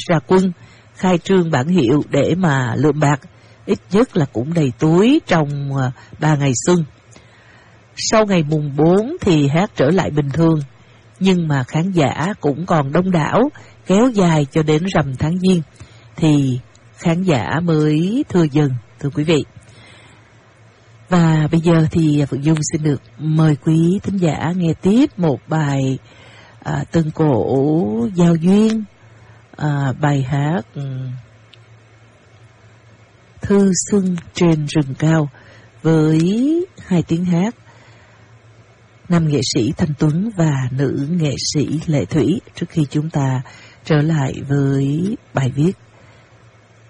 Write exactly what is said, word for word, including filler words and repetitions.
ra quân, khai trương bản hiệu để mà lượm bạc, ít nhất là cũng đầy túi trong ba ngày xuân. Sau ngày mùng bốn thì hát trở lại bình thường, nhưng mà khán giả cũng còn đông đảo, kéo dài cho đến rằm tháng Giêng thì khán giả mới thưa dần, thưa quý vị. Và bây giờ thì Phượng Dung xin được mời quý thính giả nghe tiếp một bài à, tân cổ giao duyên, à, bài hát um, Thư Xuân Trên Rừng Cao với hai tiếng hát nam nghệ sĩ Thanh Tuấn và nữ nghệ sĩ Lệ Thủy, trước khi chúng ta trở lại với bài viết.